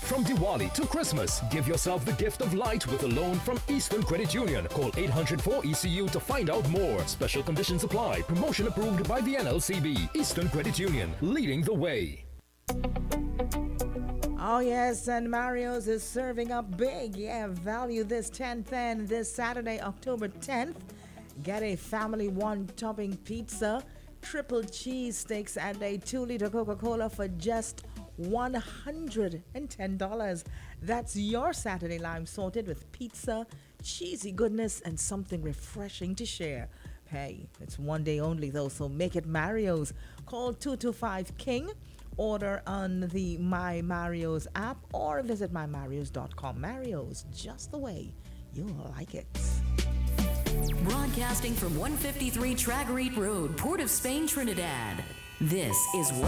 From Diwali to Christmas, give yourself the gift of light with a loan from Eastern Credit Union. Call 800-4ECU to find out more. Special conditions apply. Promotion approved by the NLCB. Eastern Credit Union, leading the way. Oh yes, and Mario's is serving up big. Yeah, value this 10th this Saturday, October 10th. Get a family one-topping pizza, triple cheese steaks, and a 2-liter Coca-Cola for just $110. That's your Saturday lime sorted with pizza, cheesy goodness, and something refreshing to share. Hey, it's one day only though, so make it Mario's. Call 225-KING, order on the My Mario's app, or visit mymarios.com. Mario's, just the way you'll like it. Broadcasting from 153 Tragarete Road, Port of Spain, Trinidad. This is what